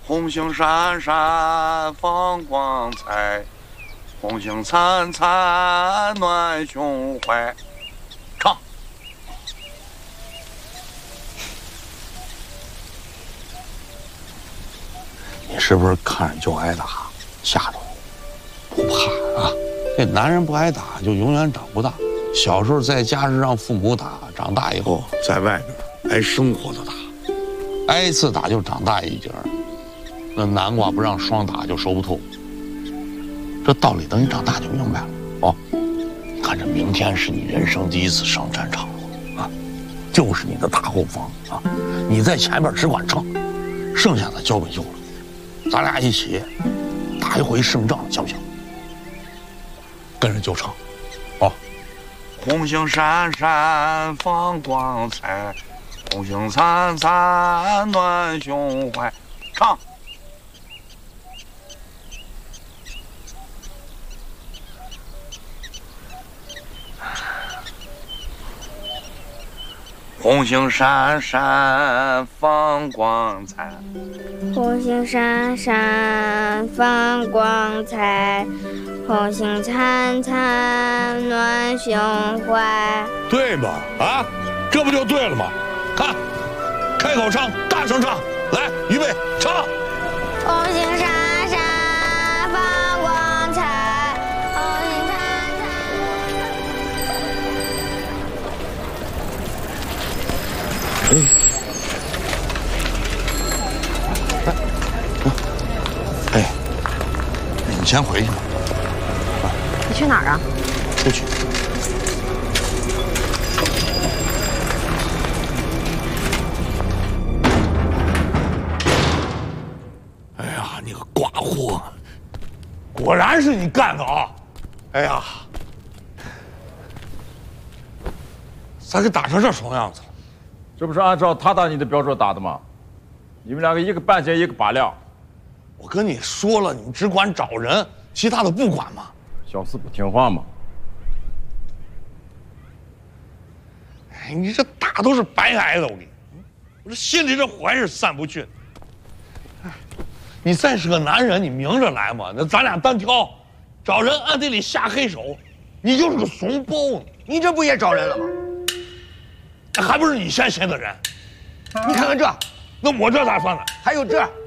红星闪闪放光彩，红星灿灿暖胸怀。唱。你是不是看着就挨打，吓着你？不怕啊！这男人不挨打就永远长不大。小时候在家是让父母打，长大以后在外边挨生活的打，挨一次打就长大一截儿。那南瓜不让双打就熟不透。这道理等你长大就明白了哦。你看这明天是你人生第一次上战场了啊，就是你的大后方啊，你在前面只管撑，剩下的交给舅了。咱俩一起打一回胜仗，行不行？跟着舅唱，哦。红星闪闪放光彩，红星灿灿暖胸怀。唱。红星闪闪放光彩， 红星闪闪放光彩，红星灿灿暖胸怀。 对吧？啊，这不就对了吗？看，开口唱，大声唱，来，预备，唱。 红星闪闪放光彩，红星灿灿。哎，你先回去吧。 你去哪儿啊？ 出去。哎呀，你个寡妇，果然是你干的啊！哎呀，咋给打成这怂样子了？ 这不是按照他打你的标准打的吗？你们两个一个半斤一个8两。 我跟你说了，你只管找人，其他的不管嘛。 小四不听话吗？ 哎，你这打都是白挨的，我给你，我这心里这火还是散不去。你再是个男人，你明着来嘛，那咱俩单挑，找人暗地里下黑手，你就是个怂包。 你这不也找人了吗？ 还不是你先寻的人？ 你看看这， 那我这咋算呢？ 还有这，